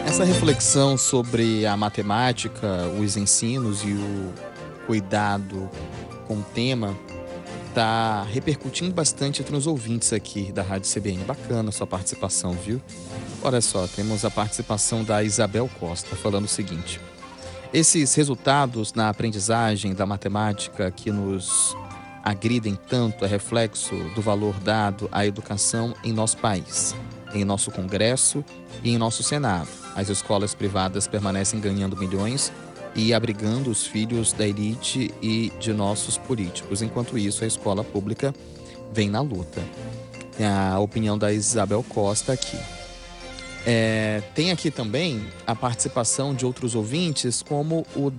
Essa reflexão sobre a matemática, os ensinos e o cuidado com o tema tá repercutindo bastante entre os ouvintes aqui da Rádio CBN. Bacana a sua participação, viu? Olha só, temos a participação da Isabel Costa falando o seguinte: esses resultados na aprendizagem da matemática que nos agridem tanto é reflexo do valor dado à educação em nosso país, em nosso Congresso e em nosso Senado. As escolas privadas permanecem ganhando milhões e abrigando os filhos da elite e de nossos políticos. Enquanto isso, a escola pública vem na luta. Tem a opinião da Isabel Costa aqui. Tem aqui também a participação de outros ouvintes, como o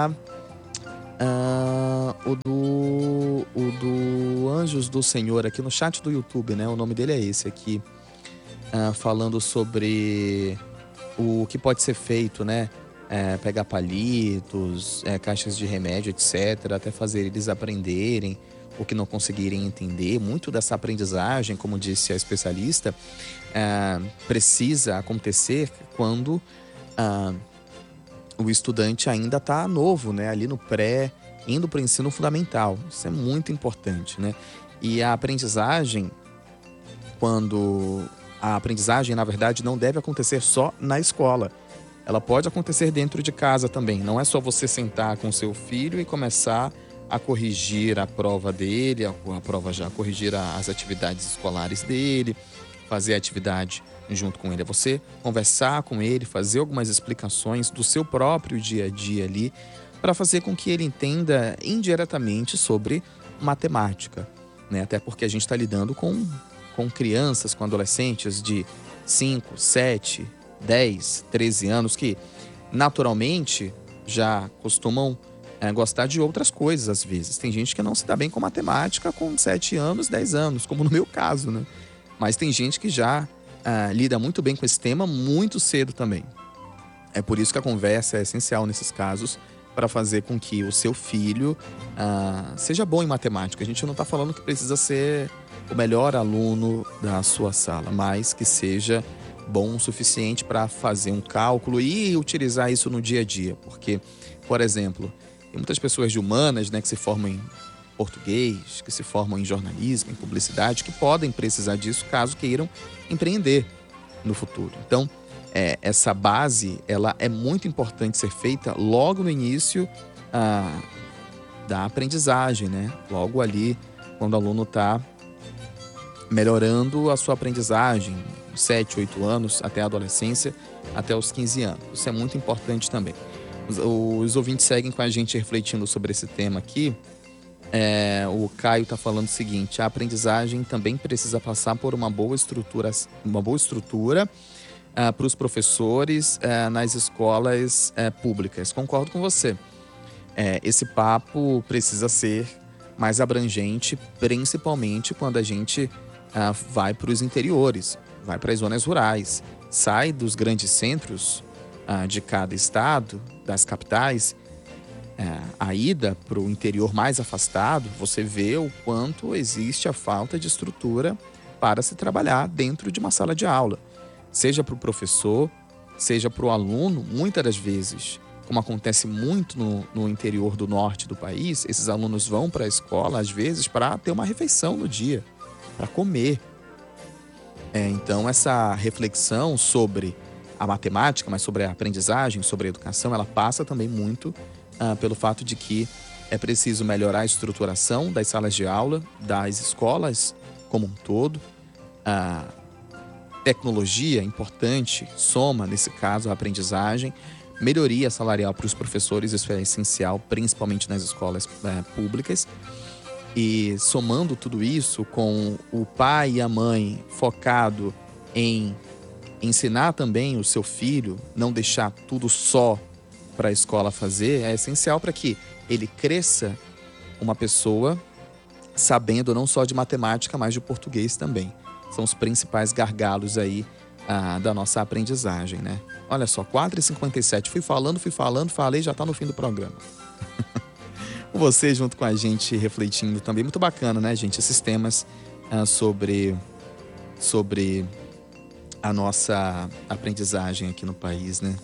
do Anjos do Senhor, aqui no chat do YouTube, né? O nome dele é esse aqui, falando sobre o que pode ser feito, né? Pegar palitos, caixas de remédio, etc., até fazer eles aprenderem o que não conseguirem entender. Muito dessa aprendizagem, como disse a especialista, precisa acontecer quando o estudante ainda está novo, né? Ali no pré, indo para o ensino fundamental. Isso é muito importante, né? E a aprendizagem, na verdade, não deve acontecer só na escola. Ela pode acontecer dentro de casa também. Não é só você sentar com seu filho e começar a corrigir a prova dele, corrigir as atividades escolares dele, fazer a atividade junto com ele. É você conversar com ele, fazer algumas explicações do seu próprio dia a dia ali, para fazer com que ele entenda indiretamente sobre matemática, né? Até porque a gente está lidando com crianças, com adolescentes de 5, 7, 10, 13 anos que naturalmente já costumam gostar de outras coisas às vezes. Tem gente que não se dá bem com matemática com 7 anos, 10 anos, como no meu caso, né? Mas tem gente que já lida muito bem com esse tema muito cedo também. É por isso que a conversa é essencial nesses casos, para fazer com que o seu filho seja bom em matemática. A gente não está falando que precisa ser o melhor aluno da sua sala, mas que seja bom o suficiente para fazer um cálculo e utilizar isso no dia a dia. Porque, por exemplo, tem muitas pessoas de humanas, né, que se formam em português, que se formam em jornalismo, em publicidade, que podem precisar disso caso queiram empreender no futuro. Então, essa base, ela é muito importante ser feita logo no início da aprendizagem, né? Logo ali, quando o aluno está melhorando a sua aprendizagem, 7, 8 anos, até a adolescência, até os 15 anos. Isso é muito importante também. Os ouvintes seguem com a gente refletindo sobre esse tema aqui. O Caio está falando o seguinte: a aprendizagem também precisa passar por uma boa estrutura para os professores nas escolas públicas. Concordo com você. Esse papo precisa ser mais abrangente, principalmente quando a gente vai para os interiores, vai para as zonas rurais, sai dos grandes centros de cada estado, das capitais. A ida para o interior mais afastado, você vê o quanto existe a falta de estrutura para se trabalhar dentro de uma sala de aula. Seja para o professor, seja para o aluno. Muitas das vezes, como acontece muito no interior do norte do país, esses alunos vão para a escola, às vezes, para ter uma refeição no dia, para comer. Então, essa reflexão sobre a matemática, mas sobre a aprendizagem, sobre a educação, ela passa também muito pelo fato de que é preciso melhorar a estruturação das salas de aula, das escolas como um todo. Tecnologia importante, soma, nesse caso, a aprendizagem. Melhoria salarial para os professores, isso é essencial, principalmente nas escolas públicas. E somando tudo isso com o pai e a mãe focado em ensinar também o seu filho, não deixar tudo só para a escola fazer, é essencial para que ele cresça uma pessoa sabendo não só de matemática, mas de português também. São os principais gargalos aí da nossa aprendizagem, né? Olha só, 4h57, fui falando, falei, já tá no fim do programa. Você junto com a gente refletindo também, muito bacana, né, gente? Esses temas sobre a nossa aprendizagem aqui no país, né?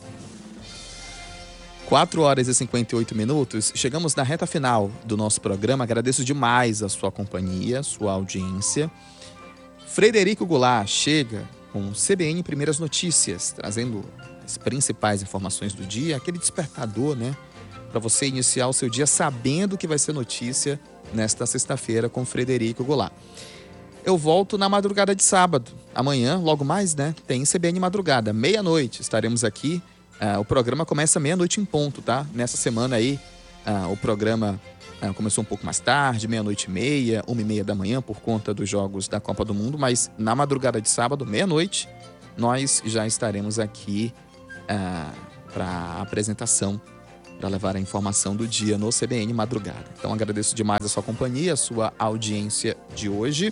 4 horas e 58 minutos, chegamos na reta final do nosso programa. Agradeço demais a sua companhia, sua audiência. Frederico Goulart chega com CBN Primeiras Notícias, trazendo as principais informações do dia, aquele despertador, né? Para você iniciar o seu dia sabendo que vai ser notícia nesta sexta-feira com Frederico Goulart. Eu volto na madrugada de sábado. Amanhã, logo mais, né? Tem CBN Madrugada, meia-noite. Estaremos aqui. O programa começa meia-noite em ponto, tá? Nessa semana aí, o programa começou um pouco mais tarde, 00:30, 1:30 da manhã, por conta dos jogos da Copa do Mundo. Mas na madrugada de sábado, meia-noite, nós já estaremos aqui para a apresentação, para levar a informação do dia no CBN Madrugada. Então agradeço demais a sua companhia, a sua audiência de hoje.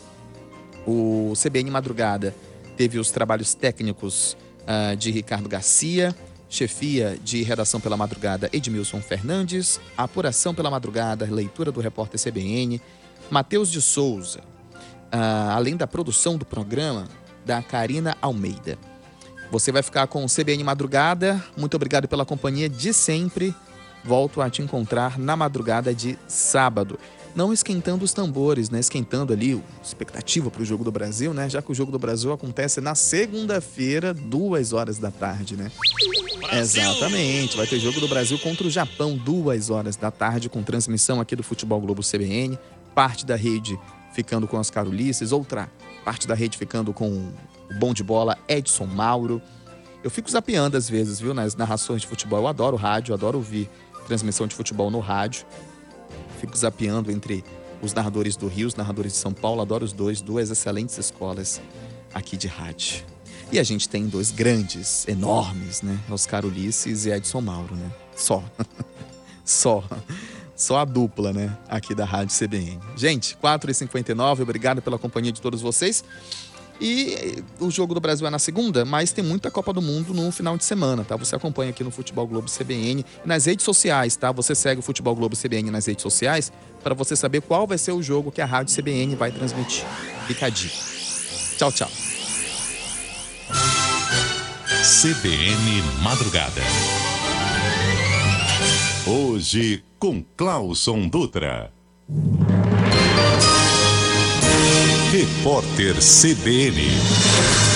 O CBN Madrugada teve os trabalhos técnicos de Ricardo Garcia, chefia de redação pela madrugada Edmilson Fernandes, apuração pela madrugada, leitura do repórter CBN, Matheus de Souza, além da produção do programa da Karina Almeida. Você vai ficar com o CBN Madrugada. Muito obrigado pela companhia de sempre. Volto a te encontrar na madrugada de sábado. Não esquentando os tambores, né? Esquentando ali a expectativa para o Jogo do Brasil, né? Já que o Jogo do Brasil acontece na segunda-feira, 2 horas da tarde, né? Brasil! Exatamente. Vai ter Jogo do Brasil contra o Japão, 2 horas da tarde, com transmissão aqui do Futebol Globo CBN. Parte da rede ficando com Oscar Ulisses, outra parte da rede ficando com o bom de bola Edson Mauro. Eu fico zapeando às vezes, viu? Nas narrações de futebol. Eu adoro rádio, adoro ouvir transmissão de futebol no rádio. Fico zapeando entre os narradores do Rio, os narradores de São Paulo. Adoro os dois, 2 excelentes escolas aqui de rádio. E a gente tem 2 grandes, enormes, né? Oscar Ulisses e Edson Mauro, né? Só a dupla, né? Aqui da Rádio CBN. Gente, 4h59, obrigado pela companhia de todos vocês. E o Jogo do Brasil é na segunda, mas tem muita Copa do Mundo no final de semana, tá? Você acompanha aqui no Futebol Globo CBN e nas redes sociais, tá? Você segue o Futebol Globo CBN nas redes sociais para você saber qual vai ser o jogo que a Rádio CBN vai transmitir. Fica a dica. Tchau, tchau. CBN Madrugada. Hoje com Clauson Dutra. Repórter CBN.